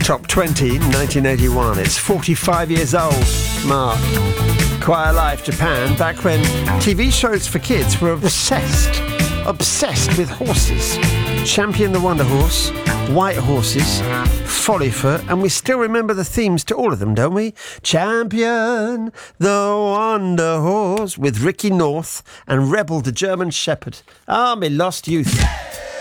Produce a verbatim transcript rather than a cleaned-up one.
Top twenty, nineteen eighty-one. It's forty-five years old. Mark. Quiet Life, Japan, back when T V shows for kids were obsessed, obsessed with horses. Champion the Wonder Horse, White Horses, Follyfoot, and we still remember the themes to all of them, don't we? Champion the Wonder Horse with Ricky North and Rebel the German Shepherd. Ah, my lost youth.